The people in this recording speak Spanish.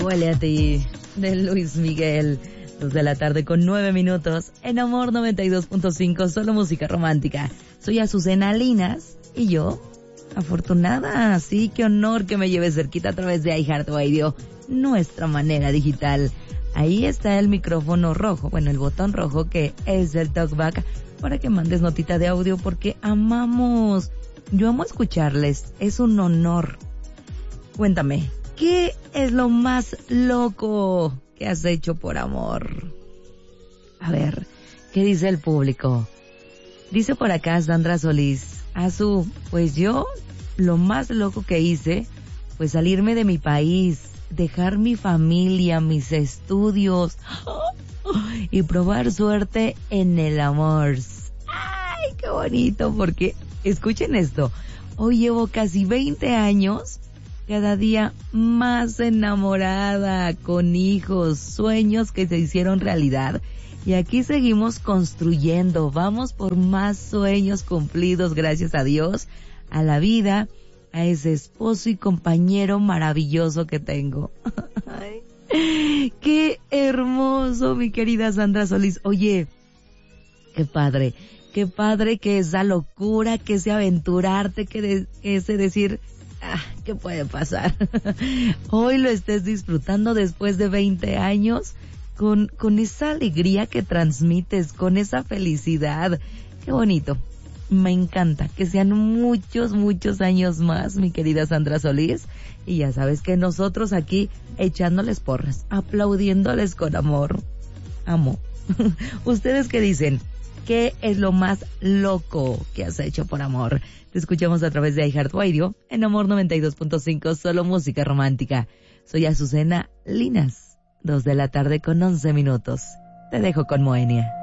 Huele a ti, de Luis Miguel. 2 de la tarde con 9 minutos, en Amor 92.5, solo música romántica. Soy Azucena Linas, y yo, afortunada, sí, qué honor que me lleves cerquita a través de iHeartRadio, nuestra manera digital. Ahí está el micrófono rojo, bueno, el botón rojo que es el talkback, para que mandes notita de audio, porque yo amo escucharles, es un honor. Cuéntame, ¿qué es lo más loco que has hecho por amor? A ver, ¿qué dice el público? Dice por acá Sandra Solís, pues yo, lo más loco que hice fue salirme de mi país, dejar mi familia, mis estudios y probar suerte en el amor. ¡Ay, qué bonito! Porque, escuchen esto, hoy llevo casi 20 años, cada día más enamorada, con hijos, sueños que se hicieron realidad. Y aquí seguimos construyendo, vamos por más sueños cumplidos, gracias a Dios, a la vida, a ese esposo y compañero maravilloso que tengo. Ay, ¡qué hermoso, mi querida Sandra Solís! Oye, qué padre que esa locura, que ese aventurarte, que ese decir, ¿qué puede pasar? Hoy lo estés disfrutando después de 20 años, con esa alegría que transmites, con esa felicidad. Qué bonito. Me encanta que sean muchos, muchos años más, mi querida Sandra Solís. Y ya sabes que nosotros aquí echándoles porras, aplaudiéndoles con amor. Amo. ¿Ustedes qué dicen? ¿Qué es lo más loco que has hecho por amor? Te escuchamos a través de iHeartRadio en Amor 92.5, solo música romántica. Soy Azucena Linas, 2 de la tarde con 11 minutos. Te dejo con Moenia.